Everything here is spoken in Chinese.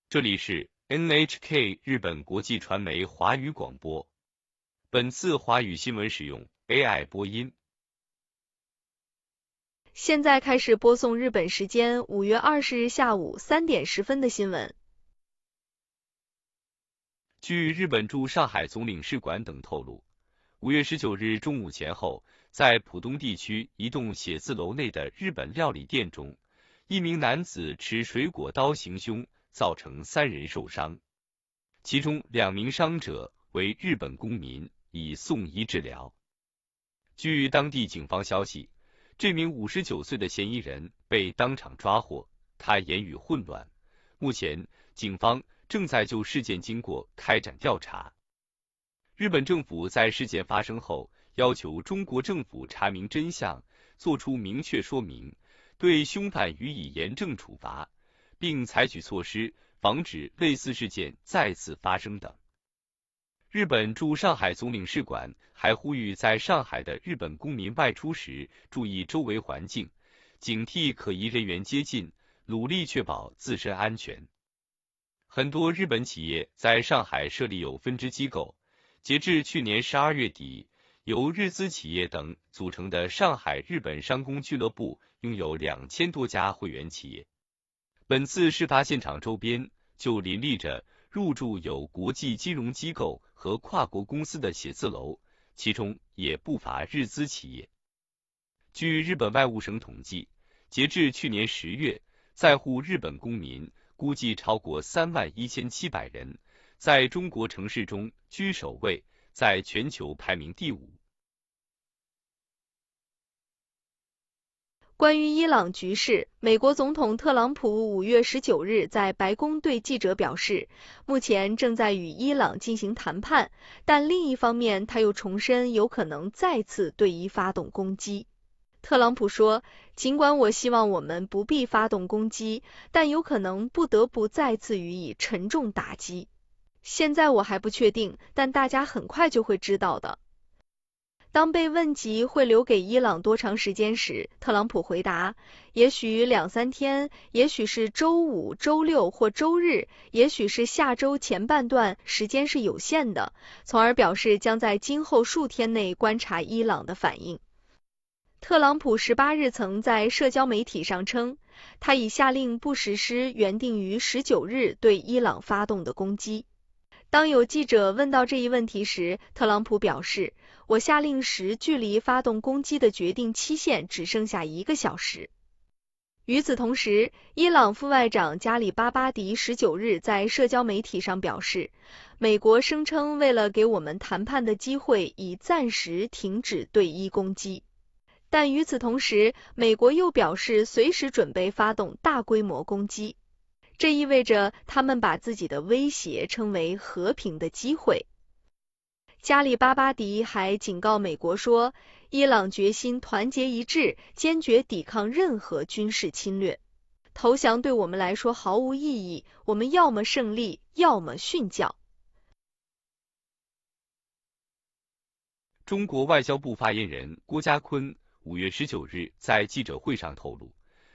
这里是 NHK 日本国际传媒华语广播。本次华语新闻使用 AI 播音。 现在开始播送日本时间5月20日下午3点10分的新闻。 据日本驻上海总领事馆等透露，5月19日中午前后，在浦东地区一栋写字楼内的日本料理店中，一名男子持水果刀行凶，造成3人受伤，其中2名伤者为日本公民，已送医治疗。据当地警方消息，这名59岁的嫌疑人被当场抓获，他言语混乱。目前，警方正在就事件经过开展调查。日本政府在事件发生后，要求中国政府查明真相，作出明确说明，对凶犯予以严正处罚，并采取措施防止类似事件再次发生等。日本驻上海总领事馆还呼吁在上海的日本公民外出时注意周围环境，警惕可疑人员接近，努力确保自身安全。很多日本企业在上海设立有分支机构，截至去年12月底，由日资企业等组成的上海日本商工俱乐部拥有2000多家会员企业。本次事发现场周边就林立着入驻有国际金融机构和跨国公司的写字楼，其中也不乏日资企业。据日本外务省统计，截至去年10月，在沪日本公民估计超过31700人，在中国城市中居首位，在全球排名第5。 关于伊朗局势，美国总统特朗普5月19日在白宫对记者表示，目前正在与伊朗进行谈判，但另一方面他又重申有可能再次对伊发动攻击。特朗普说，尽管我希望我们不必发动攻击，但有可能不得不再次予以沉重打击。现在我还不确定，但大家很快就会知道的。当被问及会留给伊朗多长时间时，特朗普回答，也许2-3天，也许是周5、周6或周日，也许是下周前半段，时间是有限的，从而表示将在今后数天内观察伊朗的反应。特朗普18日曾在社交媒体上称，他已下令不实施原定于19日对伊朗发动的攻击。当有记者问到这一问题时，特朗普表示，我下令时距离发动攻击的决定期限只剩下1个小时。与此同时，伊朗副外长加里巴巴迪19日在社交媒体上表示，美国声称为了给我们谈判的机会，已暂时停止对伊攻击。但与此同时，美国又表示随时准备发动大规模攻击。这意味着他们把自己的威胁称为和平的机会。加里巴巴迪还警告美国说，伊朗决心团结一致，坚决抵抗任何军事侵略。投降对我们来说毫无意义，我们要么胜利，要么殉教。 中国外交部发言人郭家坤5月19日在记者会上透露，